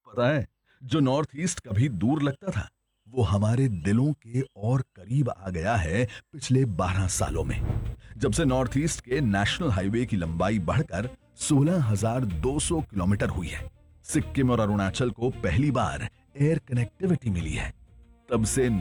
पता है, जो नॉर्थ ईस्ट कभी दूर लगता था, वो हमारे दिलों के और करीब आ गया है पिछले 12 सालों में। जब से नॉर्थ ईस्ट के नेशनल हाईवे की लंबाई बढ़कर 16,200 किलोमीटर हुई है, सिक्किम और अरुणाचल को पहली बार एयर कनेक्टिविटी मिली है, तब से